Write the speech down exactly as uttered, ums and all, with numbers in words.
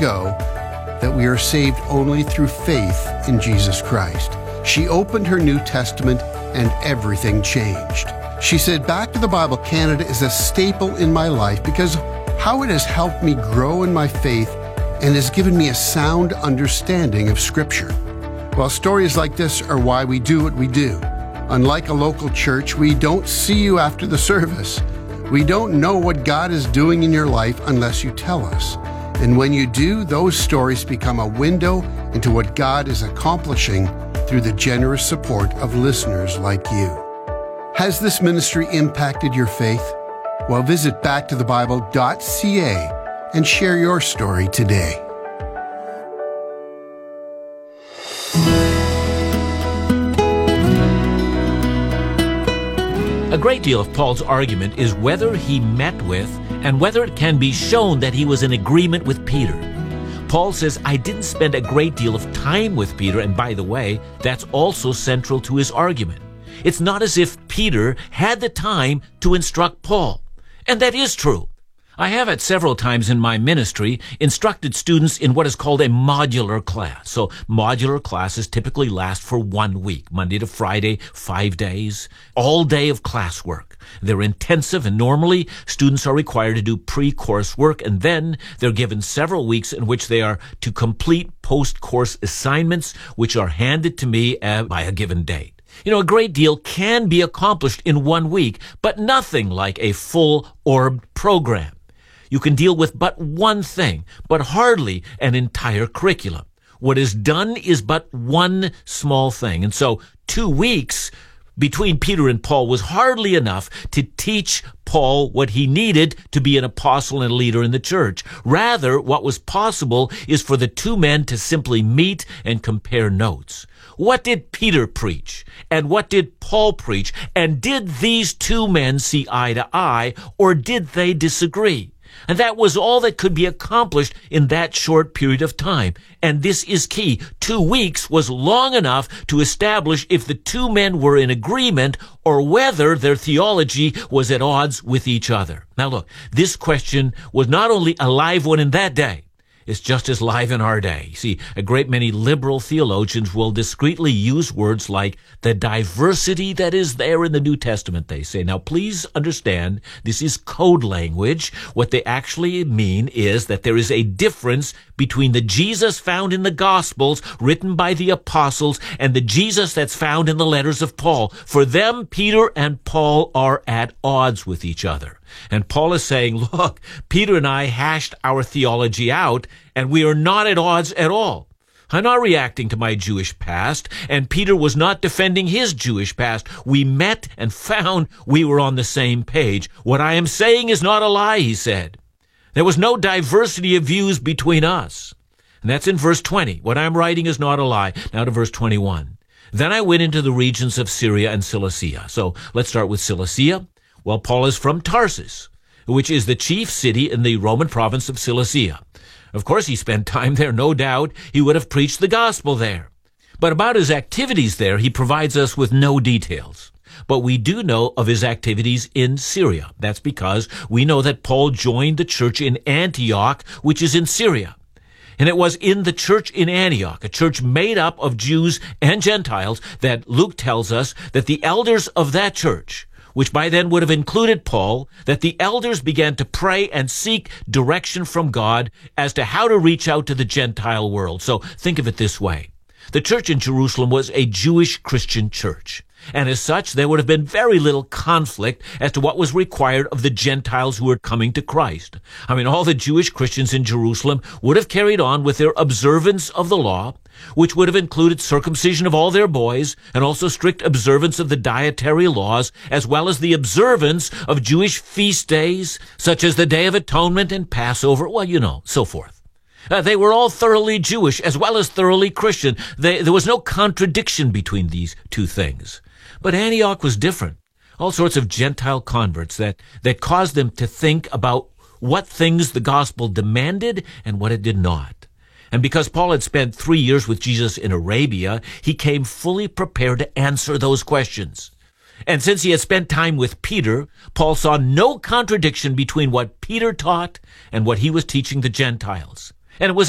ago that we are saved only through faith in Jesus Christ. She opened her New Testament and everything changed. She said, Back to the Bible Canada is a staple in my life because how it has helped me grow in my faith and has given me a sound understanding of Scripture. Well, stories like this are why we do what we do. Unlike a local church, we don't see you after the service. We don't know what God is doing in your life unless you tell us. And when you do, those stories become a window into what God is accomplishing through the generous support of listeners like you. Has this ministry impacted your faith? Well, visit back to the bible dot c a and share your story today. A great deal of Paul's argument is whether he met with and whether it can be shown that he was in agreement with Peter. Paul says, I didn't spend a great deal of time with Peter, and by the way, that's also central to his argument. It's not as if Peter had the time to instruct Paul. And that is true. I have at several times in my ministry instructed students in what is called a modular class. So modular classes typically last for one week, Monday to Friday, five days, all day of classwork. They're intensive, and normally students are required to do pre-course work, and then they're given several weeks in which they are to complete post-course assignments, which are handed to me uh, by a given date. You know, a great deal can be accomplished in one week, but nothing like a full-orbed program. You can deal with but one thing, but hardly an entire curriculum. What is done is but one small thing. And so two weeks between Peter and Paul was hardly enough to teach Paul what he needed to be an apostle and leader in the church. Rather, what was possible is for the two men to simply meet and compare notes. What did Peter preach? And what did Paul preach? And did these two men see eye to eye, or did they disagree? And that was all that could be accomplished in that short period of time. And this is key. Two weeks was long enough to establish if the two men were in agreement or whether their theology was at odds with each other. Now look, this question was not only a live one in that day, it's just as live in our day. You see, a great many liberal theologians will discreetly use words like the diversity that is there in the New Testament, they say. Now, please understand, this is code language. What they actually mean is that there is a difference between the Jesus found in the Gospels, written by the apostles, and the Jesus that's found in the letters of Paul. For them, Peter and Paul are at odds with each other. And Paul is saying, look, Peter and I hashed our theology out, and we are not at odds at all. I'm not reacting to my Jewish past, and Peter was not defending his Jewish past. We met and found we were on the same page. What I am saying is not a lie, he said. There was no diversity of views between us. And that's in verse twenty. What I'm writing is not a lie. Now to verse twenty-one. Then I went into the regions of Syria and Cilicia. So let's start with Cilicia. Well, Paul is from Tarsus, which is the chief city in the Roman province of Cilicia. Of course, he spent time there, no doubt. He would have preached the gospel there. But about his activities there, he provides us with no details. But we do know of his activities in Syria. That's because we know that Paul joined the church in Antioch, which is in Syria. And it was in the church in Antioch, a church made up of Jews and Gentiles, that Luke tells us that the elders of that church, which by then would have included Paul, that the elders began to pray and seek direction from God as to how to reach out to the Gentile world. So think of it this way. The church in Jerusalem was a Jewish Christian church. And as such, there would have been very little conflict as to what was required of the Gentiles who were coming to Christ. I mean, all the Jewish Christians in Jerusalem would have carried on with their observance of the law, which would have included circumcision of all their boys, and also strict observance of the dietary laws, as well as the observance of Jewish feast days, such as the Day of Atonement and Passover, well, you know, so forth. Uh, they were all thoroughly Jewish as well as thoroughly Christian. They, there was no contradiction between these two things. But Antioch was different. All sorts of Gentile converts that, that caused them to think about what things the gospel demanded and what it did not. And because Paul had spent three years with Jesus in Arabia, he came fully prepared to answer those questions. And since he had spent time with Peter, Paul saw no contradiction between what Peter taught and what he was teaching the Gentiles. And it was